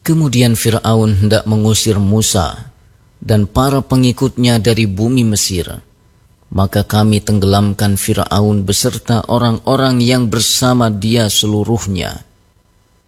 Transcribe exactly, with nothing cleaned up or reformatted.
Kemudian Fir'aun hendak mengusir Musa dan para pengikutnya dari bumi Mesir. Maka kami tenggelamkan Fir'aun beserta orang-orang yang bersama dia seluruhnya